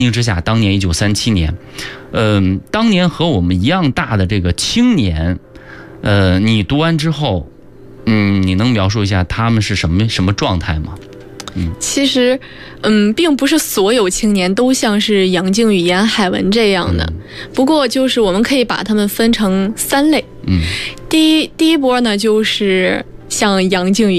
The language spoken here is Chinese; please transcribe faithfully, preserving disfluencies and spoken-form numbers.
宁之下，当年一九三七年，嗯、呃，当年和我们一样大的这个青年，呃，你读完之后，嗯，你能描述一下他们是什么什么状态吗？嗯， 其实，嗯，并不是所有青年都像是杨靖宇、严海文这样的，嗯、不过就是我们可以把他们分成三类。 嗯， 第一第一波呢，就是像杨靖宇。